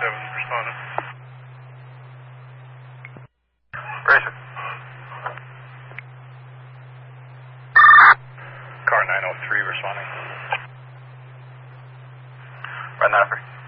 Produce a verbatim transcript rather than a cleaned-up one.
seven responding. Racer. Car nine oh three responding. Red nine oh three.